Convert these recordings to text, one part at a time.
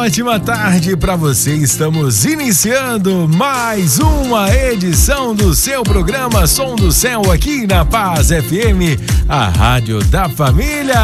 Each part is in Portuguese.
ótima tarde para você. Estamos iniciando mais uma edição do seu programa Som do Céu aqui na Paz FM, a rádio da família.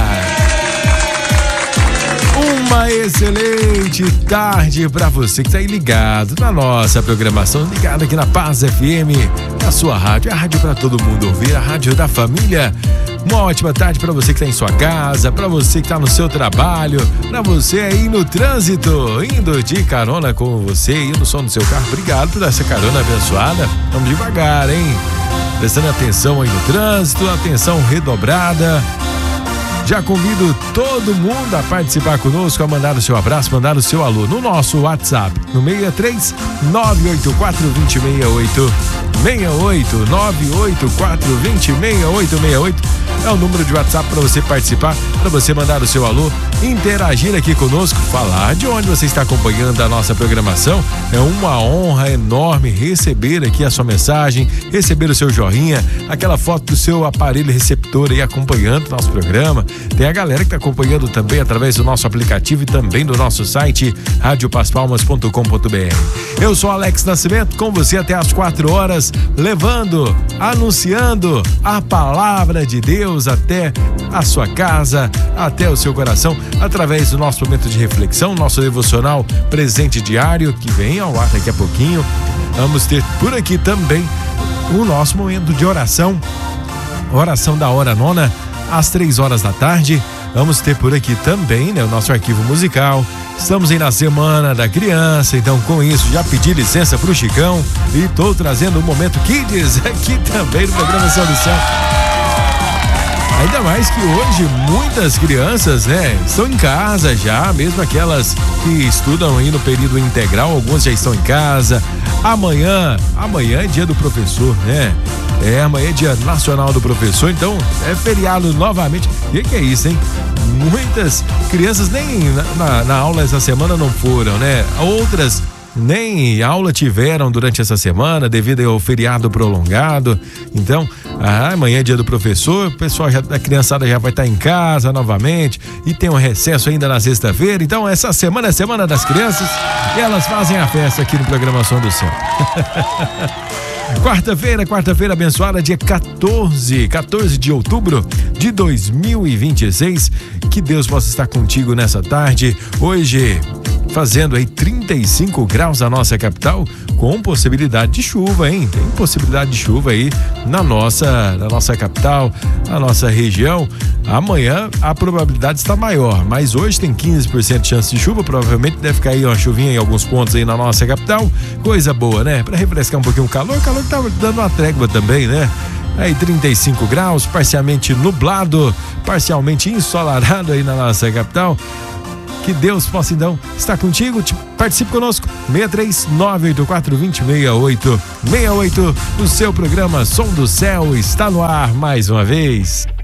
Uma excelente tarde para você que está aí ligado na nossa programação, ligado aqui na Paz FM, na sua rádio, a rádio para todo mundo ouvir, a rádio da família. Uma ótima tarde para você que está em sua casa, para você que está no seu trabalho, para você aí no trânsito, indo de carona com você, indo no som do seu carro. Obrigado por essa carona abençoada. Vamos devagar, hein? Prestando atenção aí no trânsito, atenção redobrada. Já convido todo mundo a participar conosco, a mandar o seu abraço, mandar o seu alô no nosso WhatsApp, no 63 984 2068 68 984 206868. É o número de WhatsApp para você participar, para você mandar o seu alô, interagir aqui conosco, falar de onde você está acompanhando a nossa programação. É uma honra enorme receber aqui a sua mensagem, receber o seu joinha, aquela foto do seu aparelho receptor aí acompanhando o nosso programa. Tem a galera que está acompanhando também através do nosso aplicativo e também do nosso site radiopaspalmas.com.br. Eu sou Alex Nascimento, com você até às 4 horas, levando, anunciando a palavra de Deus até a sua casa, até o seu coração, através do nosso momento de reflexão, nosso devocional presente diário, que vem ao ar daqui a pouquinho. Vamos ter por aqui também o nosso momento de oração, oração da hora nona, às 3 horas da tarde. Vamos ter por aqui também, né, o nosso arquivo musical. Estamos aí na Semana da Criança, então com isso já pedi licença pro Chicão e tô trazendo o Momento Kids aqui também no programa Som do Céu. Ainda mais que hoje muitas crianças, né, estão em casa já, mesmo aquelas que estudam aí no período integral, alguns já estão em casa. Amanhã é dia do professor, né? Amanhã é dia nacional do professor, então é feriado novamente. O que é isso, hein? Muitas crianças nem na aula essa semana não foram, né? Outras nem aula tiveram durante essa semana devido ao feriado prolongado. Então, amanhã é dia do professor, o pessoal a criançada já vai estar em casa novamente e tem um recesso ainda na sexta-feira. Então, essa semana é a Semana das Crianças e elas fazem a festa aqui no Programação do Céu. Quarta-feira abençoada, dia 14 de outubro de 2026. Que Deus possa estar contigo nessa tarde. Hoje, fazendo aí 35 graus na nossa capital, com possibilidade de chuva, hein? Tem possibilidade de chuva aí na nossa capital, na nossa região. Amanhã a probabilidade está maior, mas hoje tem 15% de chance de chuva, provavelmente deve cair uma chuvinha em alguns pontos aí na nossa capital. Coisa boa, né? Para refrescar um pouquinho o calor que tá dando uma trégua também, né? Aí 35 graus, parcialmente nublado, parcialmente ensolarado aí na nossa capital. Que Deus possa então estar contigo. Participe conosco, 63 984 206868. O seu programa Som do Céu está no ar mais uma vez.